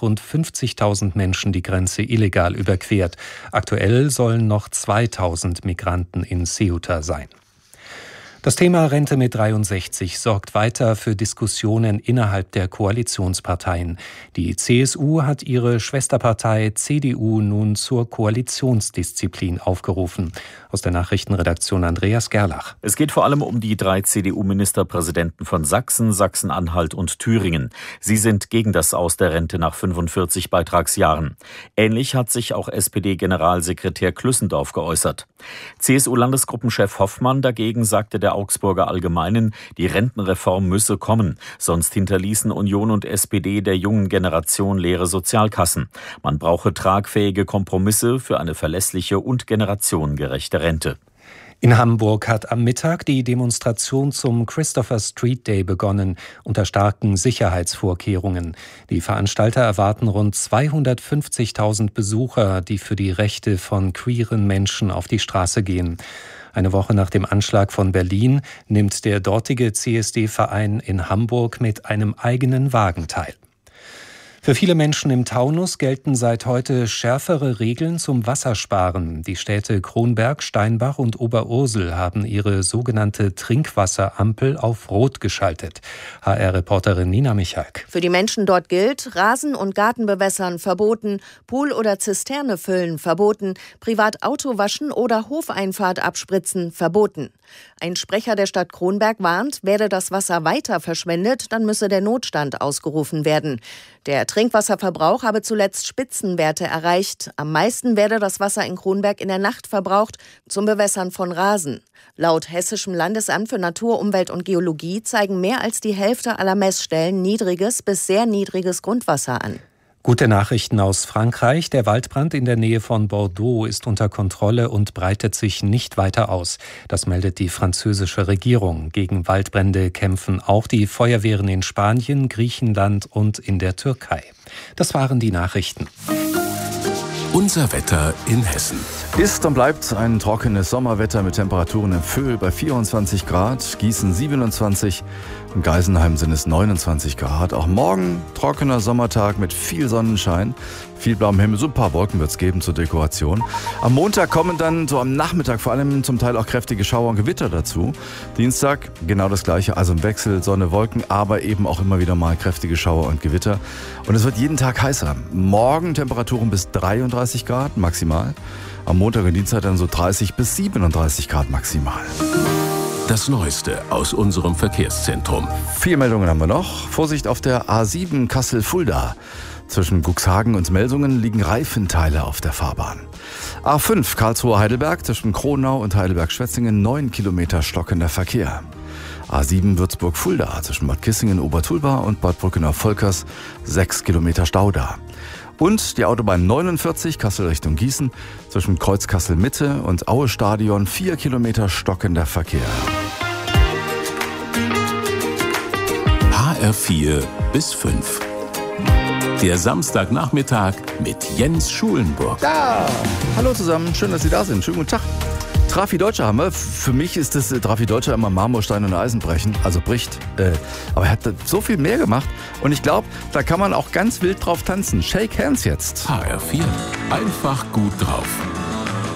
rund 50.000 Menschen die Grenze illegal überquert. Aktuell sollen noch 2.000 Migranten in Ceuta sein. Das Thema Rente mit 63 sorgt weiter für Diskussionen innerhalb der Koalitionsparteien. Die CSU hat ihre Schwesterpartei CDU nun zur Koalitionsdisziplin aufgerufen. Aus der Nachrichtenredaktion Andreas Gerlach. Es geht vor allem um die 3 CDU-Ministerpräsidenten von Sachsen, Sachsen-Anhalt und Thüringen. Sie sind gegen das Aus der Rente nach 45 Beitragsjahren. Ähnlich hat sich auch SPD-Generalsekretär Klüssendorf geäußert. CSU-Landesgruppenchef Hoffmann dagegen sagte der Augsburger Allgemeinen, die Rentenreform müsse kommen, sonst hinterließen Union und SPD der jungen Generation leere Sozialkassen. Man brauche tragfähige Kompromisse für eine verlässliche und generationengerechte Rente. In Hamburg hat am Mittag die Demonstration zum Christopher Street Day begonnen, unter starken Sicherheitsvorkehrungen. Die Veranstalter erwarten rund 250.000 Besucher, die für die Rechte von queeren Menschen auf die Straße gehen. Eine Woche nach dem Anschlag von Berlin nimmt der dortige CSD-Verein in Hamburg mit einem eigenen Wagen teil. Für viele Menschen im Taunus gelten seit heute schärfere Regeln zum Wassersparen. Die Städte Kronberg, Steinbach und Oberursel haben ihre sogenannte Trinkwasserampel auf Rot geschaltet. HR-Reporterin Nina Michalk. Für die Menschen dort gilt, Rasen- und Gartenbewässern verboten, Pool oder Zisterne füllen verboten, privat Auto waschen oder Hofeinfahrt abspritzen verboten. Ein Sprecher der Stadt Kronberg warnt, werde das Wasser weiter verschwendet, dann müsse der Notstand ausgerufen werden. Der Trinkwasserverbrauch habe zuletzt Spitzenwerte erreicht. Am meisten werde das Wasser in Kronberg in der Nacht verbraucht zum Bewässern von Rasen. Laut Hessischem Landesamt für Natur, Umwelt und Geologie zeigen mehr als die Hälfte aller Messstellen niedriges bis sehr niedriges Grundwasser an. Gute Nachrichten aus Frankreich. Der Waldbrand in der Nähe von Bordeaux ist unter Kontrolle und breitet sich nicht weiter aus. Das meldet die französische Regierung. Gegen Waldbrände kämpfen auch die Feuerwehren in Spanien, Griechenland und in der Türkei. Das waren die Nachrichten. Unser Wetter in Hessen. Ist und bleibt ein trockenes Sommerwetter mit Temperaturen im Föhl bei 24 Grad, Gießen 27, in Geisenheim sind es 29 Grad. Auch morgen trockener Sommertag mit viel Sonnenschein, viel blauem Himmel, so ein paar Wolken wird es geben zur Dekoration. Am Montag kommen dann so am Nachmittag vor allem zum Teil auch kräftige Schauer und Gewitter dazu. Dienstag genau das Gleiche, also im Wechsel Sonne, Wolken, aber eben auch immer wieder mal kräftige Schauer und Gewitter. Und es wird jeden Tag heißer. Morgen Temperaturen bis 33 Grad maximal. Am Montag und Dienstag dann so 30 bis 37 Grad maximal. Das Neueste aus unserem Verkehrszentrum. 4 Meldungen haben wir noch. Vorsicht auf der A7 Kassel-Fulda. Zwischen Cuxhagen und Melsungen liegen Reifenteile auf der Fahrbahn. A5 Karlsruhe-Heidelberg zwischen Kronau und Heidelberg-Schwetzingen 9 Kilometer stockender Verkehr. A7 Würzburg-Fulda zwischen Bad Kissingen, Obertulba und Bad Brückenau-Volkers 6 Kilometer Stau da. Und die Autobahn 49 Kassel Richtung Gießen zwischen Kreuz Kassel-Mitte und Aue-Stadion 4 Kilometer stockender Verkehr. HR4 bis 5. Der Samstagnachmittag mit Jens Schulenburg. Ja, hallo zusammen, schön, dass Sie da sind. Schönen guten Tag. Trafi Deutscher haben wir. Für mich ist das Trafi Deutscher immer Marmorstein und Eisenbrechen, also bricht. Aber er hat so viel mehr gemacht und ich glaube, da kann man auch ganz wild drauf tanzen. Shake Hands jetzt. HR4, einfach gut drauf.